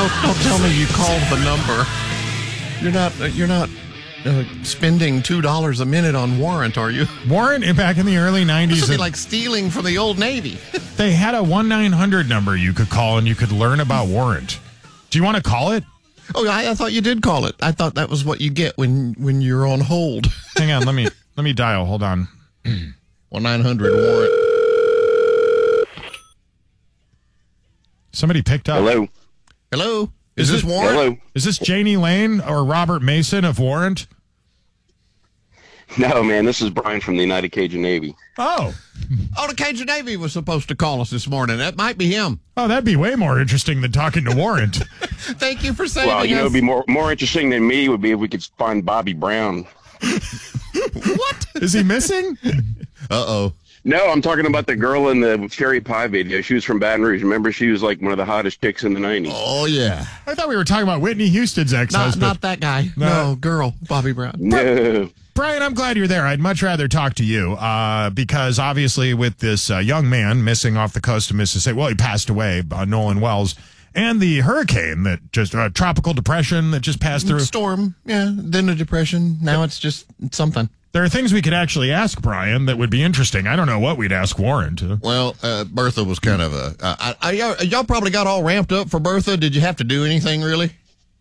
Don't tell me you called the number. You're not spending $2 a minute on warrant, are you? Warrant back in the early 90s. This would be like stealing from the old Navy. They had a 1-900 number you could call and you could learn about warrant. Do you want to call it? Oh, I thought you did call it. I thought that was what you get when you're on hold. Hang on, let me dial. Hold on. 1-900 warrant. Somebody picked up. Hello? Is this Warrant? Hello. Is this Janie Lane or Robert Mason of Warrant? No, man, this is Brian from the United Cajun Navy. Oh, the Cajun Navy was supposed to call us this morning. That might be him. Oh, that'd be way more interesting than talking to Warrant. Thank you for saving us. Well, it'd be more interesting than me would be if we could find Bobby Brown. What? Is he missing? Uh-oh. No, I'm talking about the girl in the Cherry Pie video. She was from Baton Rouge. Remember, she was like one of the hottest chicks in the 90s. Oh, yeah. I thought we were talking about Whitney Houston's ex-husband. Not that guy. No, girl, Bobby Brown. No. Brian, I'm glad you're there. I'd much rather talk to you because obviously with this young man missing off the coast of Mississippi, well, he passed away, Nolan Wells, and the hurricane that just, tropical depression that just passed through. Storm, yeah, then a depression. Now it's just something. There are things we could actually ask Brian that would be interesting. I don't know what we'd ask Warrant. Well, Bertha was kind of y'all probably got all ramped up for Bertha. Did you have to do anything, really?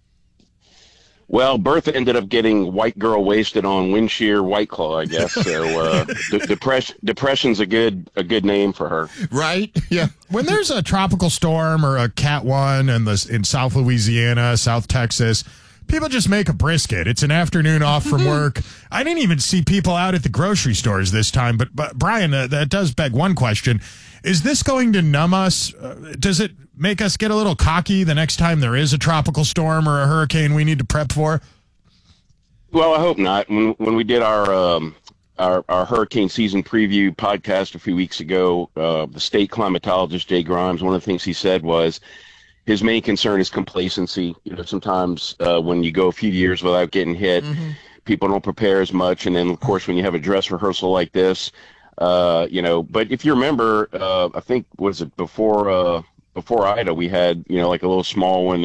Well, Bertha ended up getting white girl wasted on wind shear White Claw, I guess. So depression's a good name for her. Right? Yeah. When there's a tropical storm or a Cat 1 in South Louisiana, South Texas, people just make a brisket. It's an afternoon off from work. I didn't even see people out at the grocery stores this time. But Brian, that does beg one question. Is this going to numb us? Does it make us get a little cocky the next time there is a tropical storm or a hurricane we need to prep for? Well, I hope not. When we did our hurricane season preview podcast a few weeks ago, the state climatologist, Jay Grimes, one of the things he said was his main concern is complacency. You know, sometimes when you go a few years without getting hit, people don't prepare as much. And then, of course, when you have a dress rehearsal like this, but if you remember, I think, was it before Ida, we had, like a little small one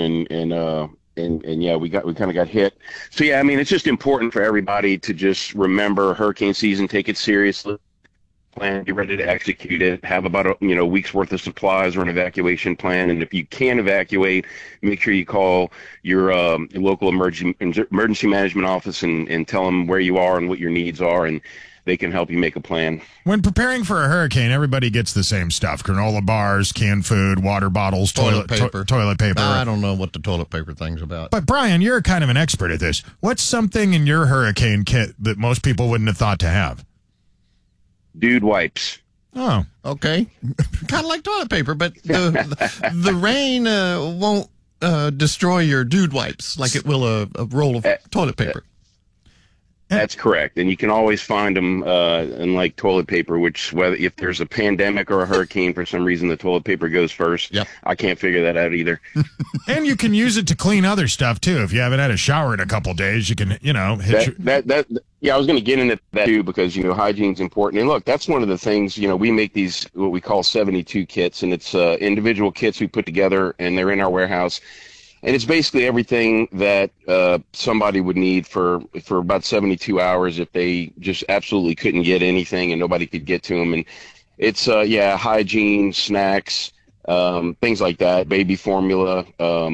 and yeah, we kind of got hit. So, yeah, I mean, it's just important for everybody to just remember hurricane season, take it seriously, plan, get ready to execute it, have about a week's worth of supplies or an evacuation plan. And if you can evacuate, make sure you call your local emergency management office and tell them where you are and what your needs are, and they can help you make a plan. When preparing for a hurricane, everybody gets the same stuff: granola bars, canned food, water bottles, toilet paper. Toilet paper. I don't know what the toilet paper thing's about. But Brian, you're kind of an expert at this. What's something in your hurricane kit that most people wouldn't have thought to have? Dude wipes. Oh, okay. Kind of like toilet paper, but the rain won't destroy your dude wipes like it will a roll of toilet paper. That's correct. And you can always find them in like toilet paper, which whether if there's a pandemic or a hurricane, for some reason, the toilet paper goes first. Yep. I can't figure that out either. And you can use it to clean other stuff, too. If you haven't had a shower in a couple days, you can, Yeah, I was going to get into that, too, because, hygiene's important. And look, that's one of the things, we make these, what we call 72 kits, and it's individual kits we put together, and they're in our warehouse. And it's basically everything that somebody would need for about 72 hours if they just absolutely couldn't get anything and nobody could get to them. And it's, hygiene, snacks, things like that, baby formula,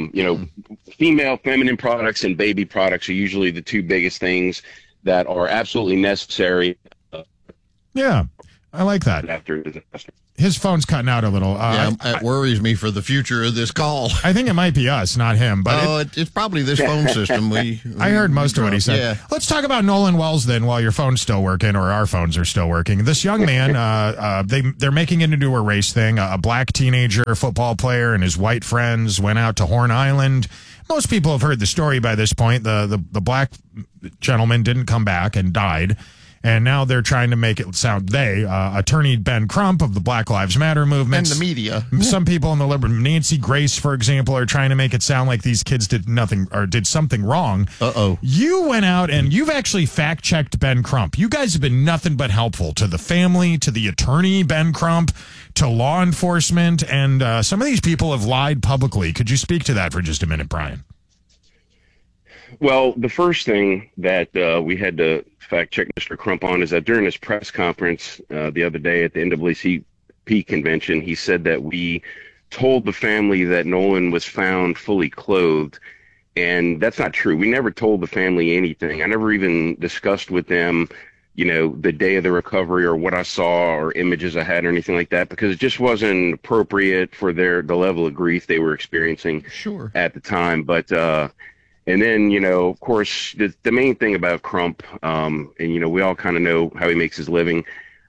female feminine products and baby products are usually the two biggest things that are absolutely necessary. Yeah, I like that. After a disaster. His phone's cutting out a little. It worries me for the future of this call. I think it might be us, not him. But it's probably this phone system. I heard most of what he said. Yeah. Let's talk about Nolan Wells then while your phone's still working or our phones are still working. This young man, they're making it into a race thing. A black teenager football player and his white friends went out to Horn Island. Most people have heard the story by this point. The black gentleman didn't come back and died. And now they're trying to make it sound Attorney Ben Crump of the Black Lives Matter movement. And the media. Some people in the liberal, Nancy Grace, for example, are trying to make it sound like these kids did nothing or did something wrong. Uh-oh. You went out and you've actually fact-checked Ben Crump. You guys have been nothing but helpful to the family, to the attorney, Ben Crump, to law enforcement, and some of these people have lied publicly. Could you speak to that for just a minute, Brian? Well, the first thing that we had to fact check Mr. Crump on is that during his press conference the other day at the NAACP convention, he said that we told the family that Nolan was found fully clothed. And that's not true. We never told the family anything. I never even discussed with them, the day of the recovery or what I saw or images I had or anything like that, because it just wasn't appropriate for the level of grief they were experiencing at the time. But, and then, of course, the main thing about Crump, and, we all kind of know how he makes his living.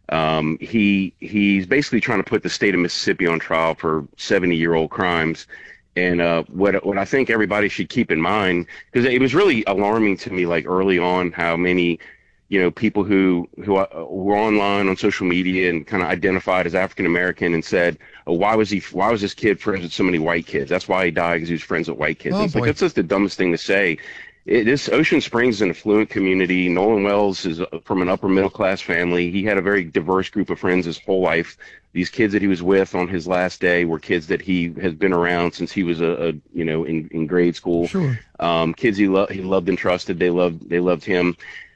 He's basically trying to put the state of Mississippi on trial for 70-year-old crimes. And what I think everybody should keep in mind, because it was really alarming to me, like early on, how many, people who were online on social media and kind of identified as African American and said, "Oh, why was this kid friends with so many white kids? That's why he died, because he was friends with white kids." Oh, it's like, that's just the dumbest thing to say. This Ocean Springs is an affluent community. Nolan Wells is from an upper middle class family. He had a very diverse group of friends his whole life. These kids that he was with on his last day were kids that he has been around since he was in grade school. Sure. Kids he loved and trusted. They loved him.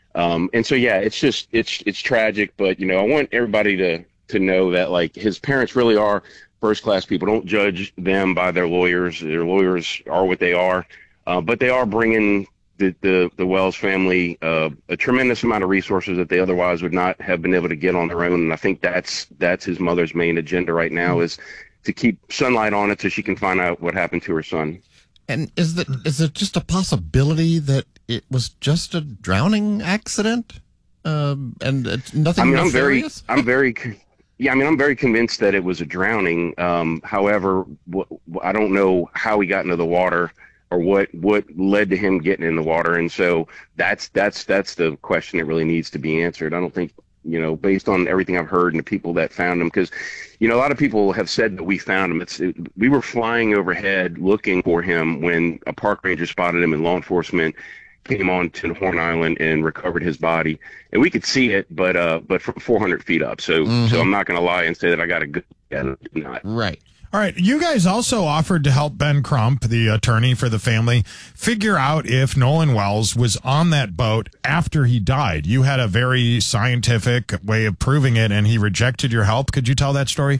And so yeah, it's tragic. But I want everybody to know that, like, his parents really are first class people. Don't judge them by their lawyers. Their lawyers are what they are. But they are bringing the Wells family a tremendous amount of resources that they otherwise would not have been able to get on their own. And I think that's his mother's main agenda right now, is to keep sunlight on it so she can find out what happened to her son. And is it just a possibility that it was just a drowning accident, and it's nothing nefarious? I'm very convinced that it was a drowning. However, I don't know how he got into the water, or what led to him getting in the water. And so that's the question that really needs to be answered. I don't think, based on everything I've heard and the people that found him, because, a lot of people have said that we found him. We were flying overhead looking for him when a park ranger spotted him, and law enforcement came on to Horn Island and recovered his body. And we could see it, but from 400 feet up. So I'm not going to lie and say that I got a good at it. Not. Right. All right. You guys also offered to help Ben Crump, the attorney for the family, figure out if Nolan Wells was on that boat after he died. You had a very scientific way of proving it, and he rejected your help. Could you tell that story?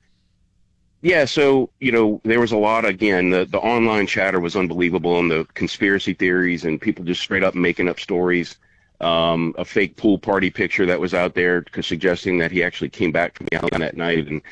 Yeah. So, there was a lot, again, the online chatter was unbelievable, and the conspiracy theories and people just straight up making up stories. A fake pool party picture that was out there suggesting that he actually came back from the island that night. And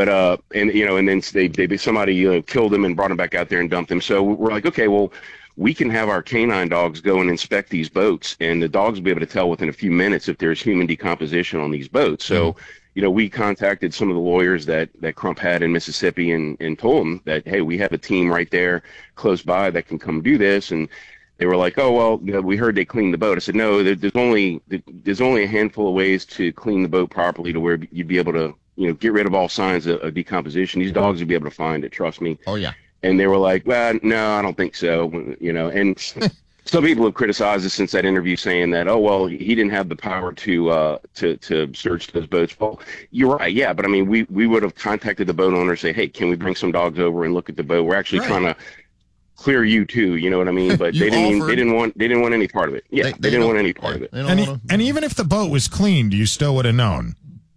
then somebody killed him and brought him back out there and dumped him. So we're like, okay, well, we can have our canine dogs go and inspect these boats, and the dogs will be able to tell within a few minutes if there's human decomposition on these boats. So, we contacted some of the lawyers that Crump had in Mississippi and told them that, hey, we have a team right there close by that can come do this. And they were like, "Oh, well, we heard they cleaned the boat." I said, "No, there's only a handful of ways to clean the boat properly to where you'd be able to, get rid of all signs of decomposition. These dogs would be able to find it. Trust me." Oh yeah. And they were like, "Well, no, I don't think so." And some people have criticized us since that interview, saying that, "Oh, well, he didn't have the power to search those boats." Well, you're right, yeah, but I mean, we would have contacted the boat owner and say, "Hey, can we bring some dogs over and look at the boat? We're actually trying to clear you too," you know what I mean? But they didn't want any part of it. Yeah, they didn't want any part of it. And even if the boat was cleaned, you still would have known.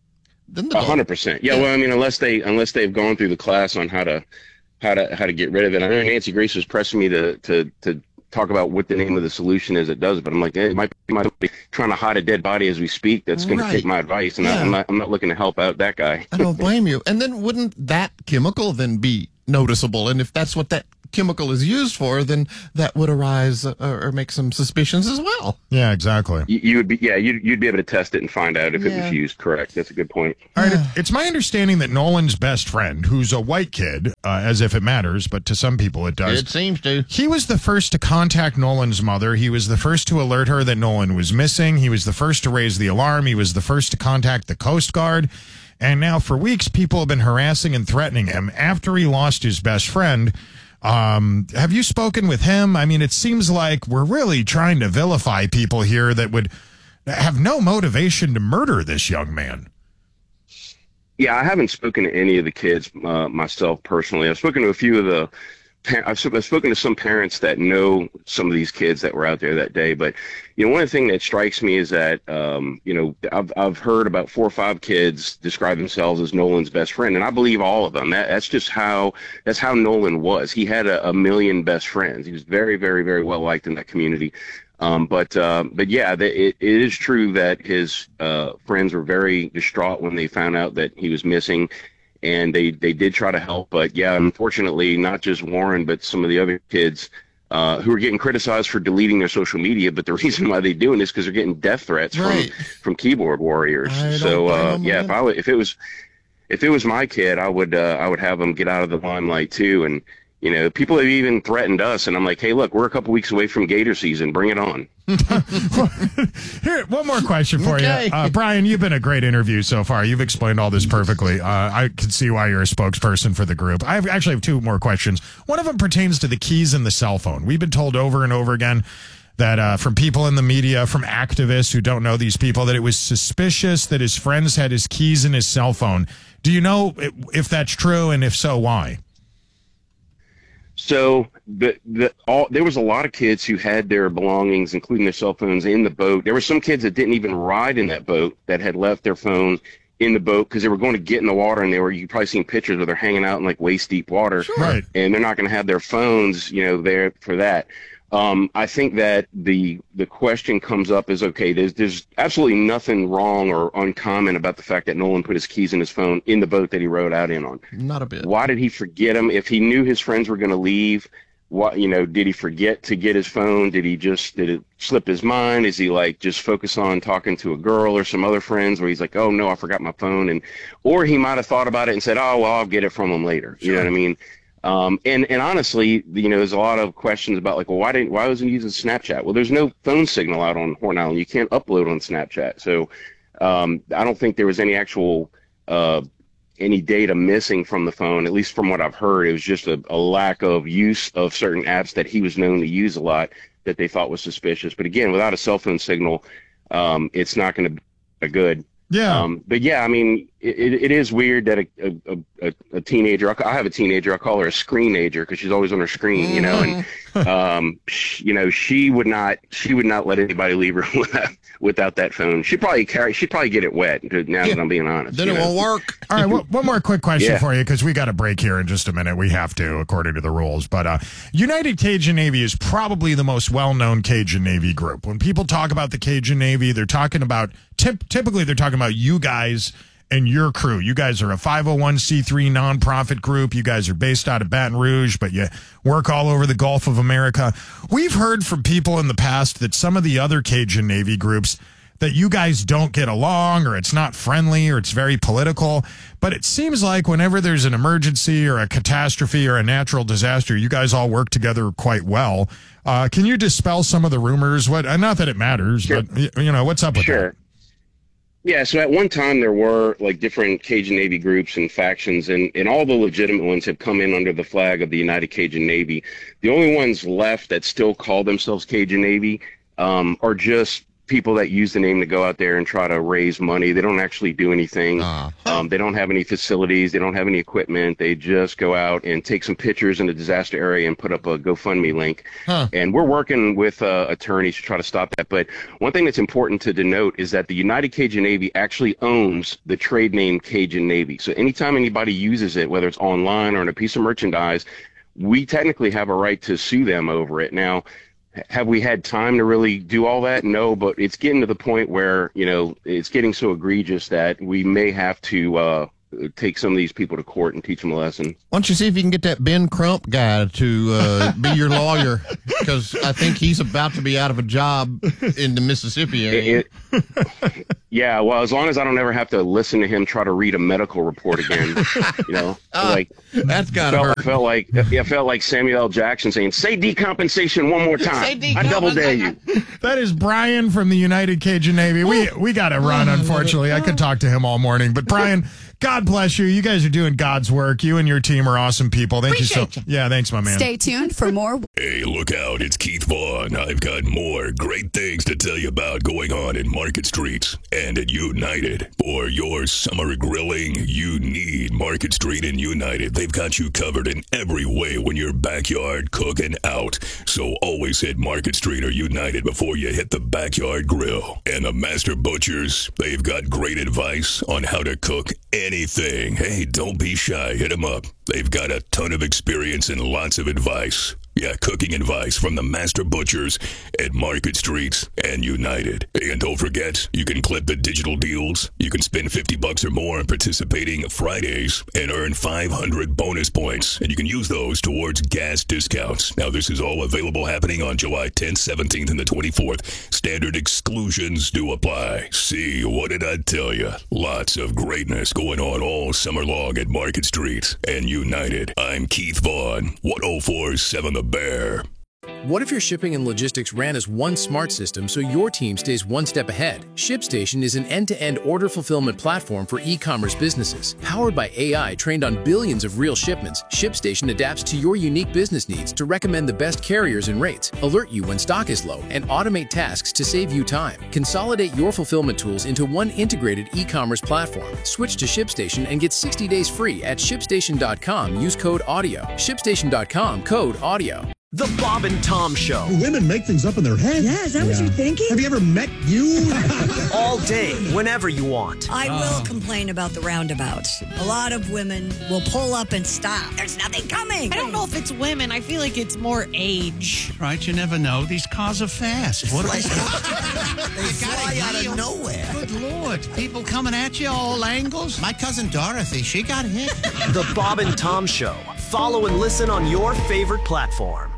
100%. Yeah. Well, I mean, unless they've gone through the class on how to get rid of it. I know Nancy Grace was pressing me to talk about what the name of the solution is that does it, but I'm like, it might be trying to hide a dead body as we speak. That's going to take my advice, and I'm not looking to help out that guy. I don't blame you. And then wouldn't that chemical then be noticeable? And if that's what that chemical is used for, then that would arise or make some suspicions as well. Yeah, exactly. You'd be able to test it and find out if it was used. Correct. That's a good point. All right. It's my understanding that Nolan's best friend, who's a white kid, as if it matters, but to some people it does. It seems to. He was the first to contact Nolan's mother. He was the first to alert her that Nolan was missing. He was the first to raise the alarm. He was the first to contact the Coast Guard. And now for weeks, people have been harassing and threatening him after he lost his best friend. Have you spoken with him? I mean, it seems like we're really trying to vilify people here that would have no motivation to murder this young man. Yeah, I haven't spoken to any of the kids myself personally. I've spoken to a few of the. I've spoken to some parents that know some of these kids that were out there that day. But one thing that strikes me is that I've heard about 4 or 5 kids describe themselves as Nolan's best friend, and I believe all of them. That's how Nolan was. He had a million best friends. He was very, very, very well liked in that community. But yeah, it is true that his friends were very distraught when they found out that he was missing. And they did try to help, but yeah, unfortunately, not just Warren, but some of the other kids who are getting criticized for deleting their social media. But the reason why they're doing this because they're getting death threats from keyboard warriors. So yeah, if it was my kid, I would have them get out of the limelight too. And people have even threatened us, and I'm like, hey, look, we're a couple weeks away from Gator season. Bring it on. Here, one more question for you. Brian, you've been a great interview so far. You've explained all this perfectly. I can see why you're a spokesperson for the group. I actually have 2 more questions. One of them pertains to the keys in the cell phone. We've been told over and over again that from people in the media, from activists who don't know these people, that it was suspicious that his friends had his keys in his cell phone. Do you know if that's true, and if so, why? So there was a lot of kids who had their belongings, including their cell phones, in the boat. There were some kids that didn't even ride in that boat that had left their phone in the boat because they were going to get in the water, and you've probably seen pictures where they're hanging out in like waist deep water, right? And they're not going to have their phones, there for that. I think that the question comes up is, okay, there's absolutely nothing wrong or uncommon about the fact that Nolan put his keys in his phone in the boat that he rode out in on. Not a bit. Why did he forget them? If he knew his friends were going to leave, did he forget to get his phone? Did it slip his mind? Is he like just focus on talking to a girl or some other friends where he's like, oh no, I forgot my phone, or he might have thought about it and said, oh well, I'll get it from him later. Sure. You know what I mean? And honestly, there's a lot of questions about like, well, why wasn't he using Snapchat? Well, there's no phone signal out on Horn Island. You can't upload on Snapchat. So, I don't think there was any actual, any data missing from the phone, at least from what I've heard. It was just a lack of use of certain apps that he was known to use a lot that they thought was suspicious. But again, without a cell phone signal, it's not going to be good. Yeah. But yeah, I mean, it is weird that a teenager, I have a teenager, I call her a screenager because she's always on her screen, and, she would not let anybody leave her without that phone. She'd probably get it wet now that I'm being honest. Then it won't work. All right. One more quick question for you, because we got a break here in just a minute. We have to, according to the rules. But United Cajun Navy is probably the most well-known Cajun Navy group. When people talk about the Cajun Navy, they're talking about, typically they're talking about you guys and your crew. You guys are a 501c3 nonprofit group. You guys are based out of Baton Rouge, but you work all over the Gulf of America. We've heard from people in the past that some of the other Cajun Navy groups, that you guys don't get along, or it's not friendly, or it's very political. But it seems like whenever there's an emergency or a catastrophe or a natural disaster, you guys all work together quite well. Can you dispel some of the rumors? Not that it matters, sure. But what's up with that? Yeah, so at one time there were like different Cajun Navy groups and factions, and all the legitimate ones have come in under the flag of the United Cajun Navy. The only ones left that still call themselves Cajun Navy are just people that use the name to go out there and try to raise money. They don't actually do anything. They don't have any facilities. They don't have any equipment. They just go out and take some pictures in the disaster area and put up a GoFundMe link. And we're working with attorneys to try to stop that. But one thing that's important to denote is that the United Cajun Navy actually owns the trade name Cajun Navy. So anytime anybody uses it, whether it's online or in a piece of merchandise, we technically have a right to sue them over it. Now, have we had time to really do all that? No, but it's getting to the point where, it's getting so egregious that we may have to take some of these people to court and teach them a lesson. Why don't you see if you can get that Ben Crump guy to be your lawyer? Because I think he's about to be out of a job in the Mississippi area. Yeah, well, as long as I don't ever have to listen to him try to read a medical report again, that's gotta hurt. I felt like Samuel L. Jackson saying, "Say decompensation one more time. I double dare you." That is Brian from the United Cajun Navy. We got to run, unfortunately. I could talk to him all morning, but Brian, God bless you. You guys are doing God's work. You and your team are awesome people. Thank Appreciate you so. Yeah, thanks, my man. Stay tuned for more. Hey, look out. It's Keith Vaughn. I've got more great things to tell you about going on in Market Street and at United. For your summer grilling, you need Market Street and United. They've got you covered in every way when you're backyard cooking out. So always hit Market Street or United before you hit the backyard grill. And the Master Butchers, they've got great advice on how to cook anything. Hey, don't be shy. Hit them up. They've got a ton of experience and lots of advice. Yeah, cooking advice from the Master Butchers at Market Street and United. And don't forget, you can clip the digital deals. You can spend $50 or more on participating Fridays and earn 500 bonus points. And you can use those towards gas discounts. Now, this is all available happening on July 10th, 17th, and the 24th. Standard exclusions do apply. See, what did I tell you? Lots of greatness going on all summer long at Market Street and United. I'm Keith Vaughn, 1047 The Bear. What if your shipping and logistics ran as one smart system so your team stays one step ahead? ShipStation is an end-to-end order fulfillment platform for e-commerce businesses. Powered by AI trained on billions of real shipments, ShipStation adapts to your unique business needs to recommend the best carriers and rates, alert you when stock is low, and automate tasks to save you time. Consolidate your fulfillment tools into one integrated e-commerce platform. Switch to ShipStation and get 60 days free at ShipStation.com. Use code AUDIO. ShipStation.com, code AUDIO. The Bob and Tom Show. Women make things up in their head. Yeah, is that what you're thinking? Have you ever met you? All day, whenever you want. I will complain about the roundabouts. A lot of women will pull up and stop. There's nothing coming. I don't know if it's women. I feel like it's more age. Right, you never know. These cars are fast. What they fly out of nowhere. Good Lord. People coming at you all angles. My cousin Dorothy, she got hit. The Bob and Tom Show. Follow and listen on your favorite platform.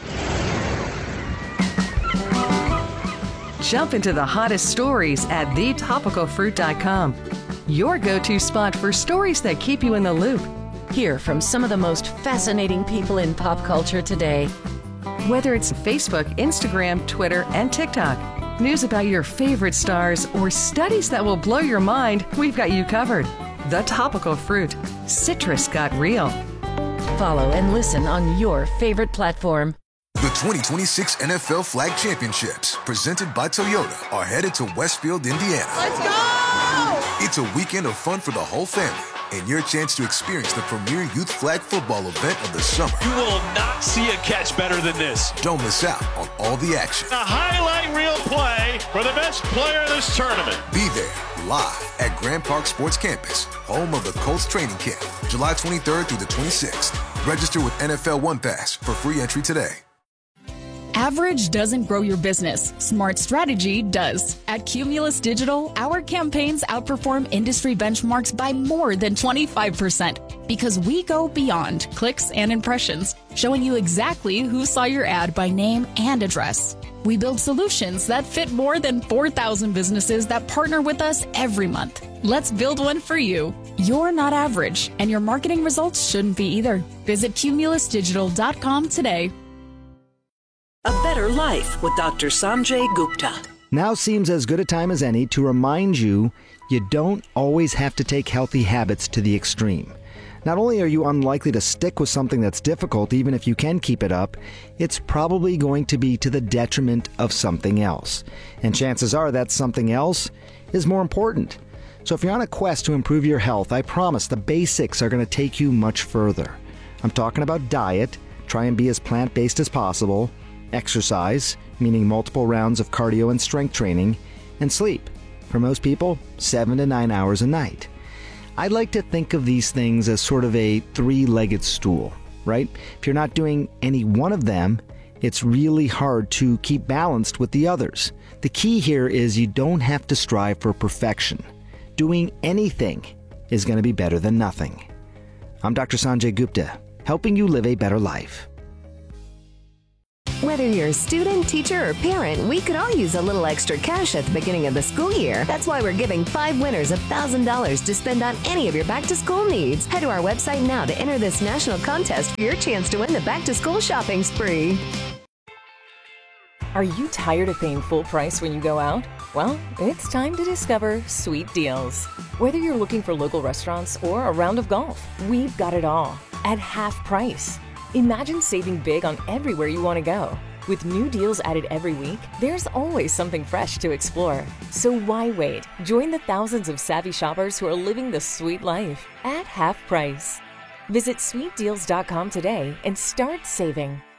Jump into the hottest stories at thetopicalfruit.com. Your go-to spot for stories that keep you in the loop. Hear from some of the most fascinating people in pop culture today. Whether it's Facebook, Instagram, Twitter, and TikTok, news about your favorite stars, or studies that will blow your mind, we've got you covered. The Topical Fruit. Citrus got real. Follow and listen on your favorite platform. The 2026 NFL Flag Championships, presented by Toyota, are headed to Westfield, Indiana. Let's go! It's a weekend of fun for the whole family and your chance to experience the premier youth flag football event of the summer. You will not see a catch better than this. Don't miss out on all the action. A highlight reel play for the best player in this tournament. Be there live at Grand Park Sports Campus, home of the Colts training camp, July 23rd through the 26th. Register with NFL One Pass for free entry today. Average doesn't grow your business. Smart strategy does. At Cumulus Digital, our campaigns outperform industry benchmarks by more than 25% because we go beyond clicks and impressions, showing you exactly who saw your ad by name and address. We build solutions that fit more than 4,000 businesses that partner with us every month. Let's build one for you. You're not average, and your marketing results shouldn't be either. Visit cumulusdigital.com today. A Better Life with Dr. Sanjay Gupta. Now seems as good a time as any to remind you you don't always have to take healthy habits to the extreme. Not only are you unlikely to stick with something that's difficult, even if you can keep it up, it's probably going to be to the detriment of something else. And chances are that something else is more important. So if you're on a quest to improve your health, I promise the basics are going to take you much further. I'm talking about diet, try and be as plant-based as possible, exercise, meaning multiple rounds of cardio and strength training, and sleep. For most people, 7 to 9 hours a night. I like to think of these things as sort of a three-legged stool, right? If you're not doing any one of them, it's really hard to keep balanced with the others. The key here is you don't have to strive for perfection. Doing anything is going to be better than nothing. I'm Dr. Sanjay Gupta, helping you live a better life. Whether you're a student, teacher, or parent, we could all use a little extra cash at the beginning of the school year. That's why we're giving 5 winners $1,000 to spend on any of your back-to-school needs. Head to our website now to enter this national contest for your chance to win the back-to-school shopping spree. Are you tired of paying full price when you go out? Well, it's time to discover sweet deals. Whether you're looking for local restaurants or a round of golf, we've got it all at half price. Imagine saving big on everywhere you want to go. With new deals added every week, there's always something fresh to explore. So why wait? Join the thousands of savvy shoppers who are living the sweet life at half price. Visit sweetdeals.com today and start saving.